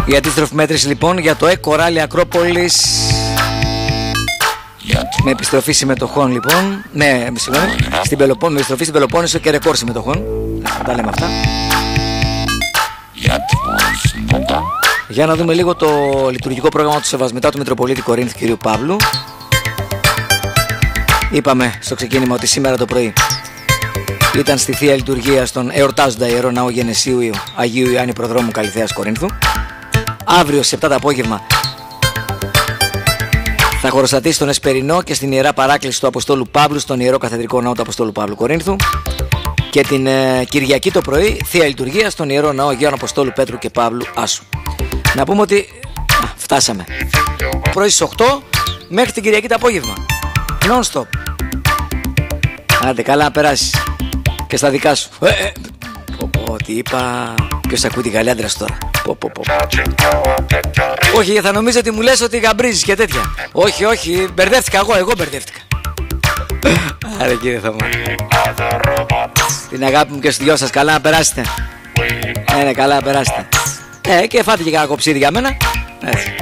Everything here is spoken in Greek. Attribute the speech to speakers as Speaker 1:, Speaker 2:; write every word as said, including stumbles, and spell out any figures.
Speaker 1: Η αντίστροφη μέτρηση λοιπόν για το ΕΚ Κοράλι Ακρόπολης. Με επιστροφή συμμετοχών λοιπόν. Ναι, συγγνώμη. Στην Πελοπό... Με επιστροφή στην Πελοπόννησο και ρεκόρ συμμετοχών. Να τα λέμε αυτά. Για να δούμε λίγο το λειτουργικό πρόγραμμα του Σεβασμητά του Μητροπολίτη Κορίνθου κ. Παύλου. Είπαμε στο ξεκίνημα ότι σήμερα το πρωί ήταν στη Θεία Λειτουργία στον εορτάζοντα Ιερό Ναό Γενεσίου Αγίου Ιωάννη Προδρόμου Καλυθέας Κορίνθου. Αύριο στις επτά το απόγευμα θα χωροστατήσει στον Εσπερινό και στην Ιερά Παράκληση του Αποστόλου Παύλου στον Ιερό Καθεδρικό Ναό του Αποστόλου Παύλου Κορίνθου. Και την ε, Κυριακή το πρωί Θεία Λειτουργία στον Ιερό Ναό Αγίων Αποστόλου Πέτρου και Παύλου Άσου. Να πούμε ότι α, φτάσαμε πρωί στις οκτώ μέχρι την Κυριακή το απόγευμα. Non-stop. Άντε καλά να περάσεις και στα δικά σου. Ε, ε, πω, πω, τι είπα. Ποιος ακούει τη Γαλιάντρας τώρα. Πω, πω, πω. Όχι, θα νομίζω ότι μου λες ότι γαμπρίζεις και τέτοια. Όχι, όχι, μπερδεύτηκα εγώ, εγώ μπερδεύτηκα. Άρα κύριε Θωμά. Την αγάπη μου και στους δυο σας, καλά να περάσετε. Ναι, ναι, καλά να περάσετε. Ε, και φάτε και κανένα κοψίδι για μένα. Έτσι.